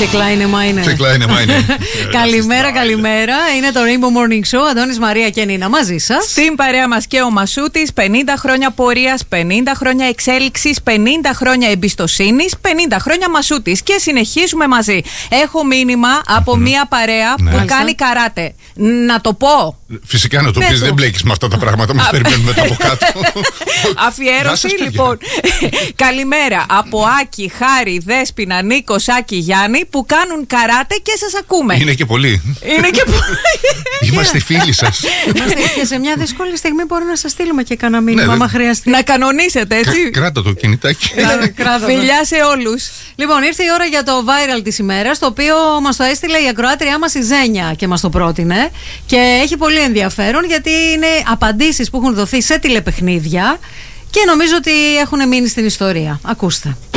Kleine Meine. Καλημέρα, καλημέρα. Είναι το Rainbow Morning Show. Αντώνης, Μαρία και Νίνα μαζί σας. Στην παρέα μας και ο Μασούτης. 50 χρόνια πορείας, 50 χρόνια εξέλιξης, 50 χρόνια εμπιστοσύνης, 50 χρόνια Μασούτης. Και συνεχίζουμε μαζί. Έχω μήνυμα από μία παρέα που κάνει καράτε. Να το πω. Φυσικά να το πεις, δεν μπλέκεις με αυτά τα πράγματα. Μας περιμένουμε μετά από κάτω. Αφιέρωση λοιπόν. Καλημέρα από Άκη, Χάρη, Δέσποινα, Νίκο, Άκη, Γιάννη που κάνουν καράτε και σας ακούμε. Είναι και πολλοί. Είμαστε φίλοι σας. Και σε μια δύσκολη στιγμή μπορεί να σας στείλουμε και κανένα μήνυμα, άμα χρειαστεί. Να κανονίσετε, έτσι. Κράτα το κινητάκι. Φιλιά σε όλους. Λοιπόν, ήρθε η ώρα για το viral της ημέρας, το οποίο μας το έστειλε η ακροάτριά μας η Ζένια και μας το πρότεινε. Και έχει πολύ ενδιαφέρον γιατί είναι απαντήσεις που έχουν δοθεί σε τηλεπαιχνίδια και νομίζω ότι έχουν μείνει στην ιστορία. Ακούστε.